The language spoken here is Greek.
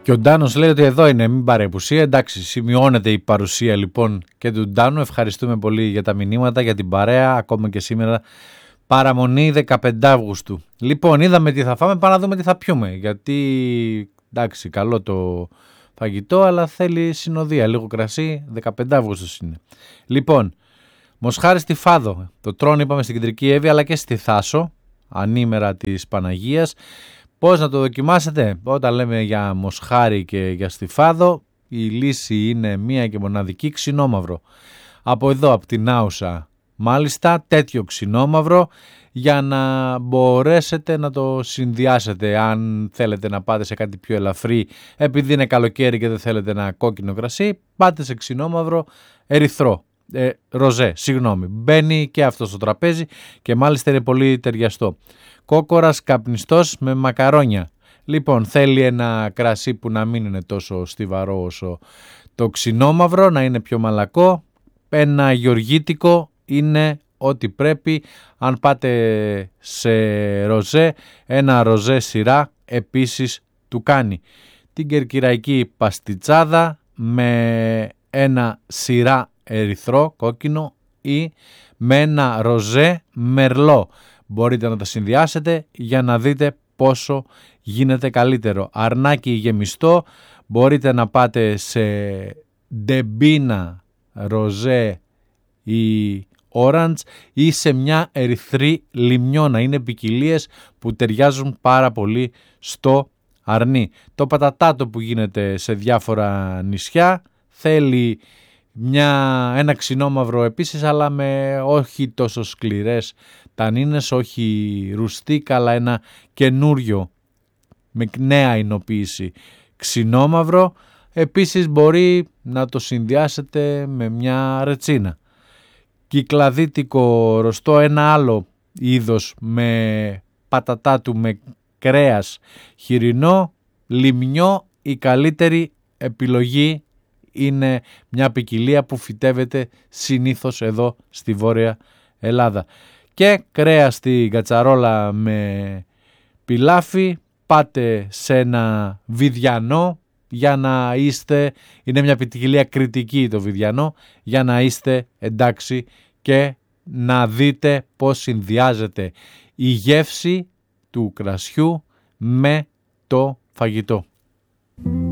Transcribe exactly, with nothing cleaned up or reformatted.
Και ο Ντάνος λέει ότι εδώ είναι, μην παρεπουσία. Εντάξει, σημειώνεται η παρουσία λοιπόν και του Ντάνου. Ευχαριστούμε πολύ για τα μηνύματα, για την παρέα, ακόμα και σήμερα. Παραμονή δεκαπέντε Αυγούστου. Λοιπόν, είδαμε τι θα φάμε, πάμε να δούμε τι θα πιούμε. Γιατί, εντάξει, καλό το φαγητό, αλλά θέλει συνοδεία, λίγο κρασί. δεκαπέντε Αυγούστου είναι. Λοιπόν, μοσχάρι στη Φάδο. Το τρώνε, είπαμε, στην Κεντρική Εύβοια, αλλά και στη Θάσο, ανήμερα της Παναγίας. Πώς να το δοκιμάσετε? Όταν λέμε για μοσχάρι και για στιφάδο, η λύση είναι μία και μοναδική: ξινόμαυρο. Από εδώ, από την Άουσα, μάλιστα, τέτοιο ξινόμαυρο, για να μπορέσετε να το συνδυάσετε. Αν θέλετε να πάτε σε κάτι πιο ελαφρύ, επειδή είναι καλοκαίρι και δεν θέλετε ένα κόκκινο κρασί, πάτε σε ξινόμαυρο ερυθρό. Ε, ροζέ, συγγνώμη. Μπαίνει και αυτό στο τραπέζι και μάλιστα είναι πολύ ταιριαστό. Κόκορας καπνιστός με μακαρόνια. Λοιπόν, θέλει ένα κρασί που να μην είναι τόσο στιβαρό όσο το ξινόμαυρο, να είναι πιο μαλακό. Ένα γεωργίτικο είναι ό,τι πρέπει. Αν πάτε σε ροζέ, ένα ροζέ σειρά επίσης του κάνει. Την κερκυραϊκή παστιτσάδα με ένα σειρά ερυθρό, κόκκινο, ή με ένα ροζέ μερλό. Μπορείτε να τα συνδυάσετε για να δείτε πόσο γίνεται καλύτερο. Αρνάκι γεμιστό, μπορείτε να πάτε σε ντεμπίνα, ροζέ ή orange ή σε μια ερυθρή λιμνιώνα. Είναι ποικιλίες που ταιριάζουν πάρα πολύ στο αρνί. Το πατατάτο που γίνεται σε διάφορα νησιά θέλει μια, ένα ξινόμαυρο επίσης, αλλά με όχι τόσο σκληρές τανίνες, όχι ρουστίκα, αλλά ένα καινούριο με νέα εινοποίηση ξινόμαυρο. Επίσης μπορεί να το συνδυάσετε με μια ρετσίνα. Κυκλαδίτικο ροστό, ένα άλλο είδος με πατατάτου με κρέας χοιρινό, λιμνιό. Η καλύτερη επιλογή είναι μια ποικιλία που φυτεύεται συνήθως εδώ στη Βόρεια Ελλάδα. Και κρέας στη κατσαρόλα με πιλάφι, πάτε σε ένα βιδιανό για να είστε, είναι μια ποικιλία κριτική το βιδιανό, για να είστε εντάξει και να δείτε πώς συνδυάζεται η γεύση του κρασιού με το φαγητό.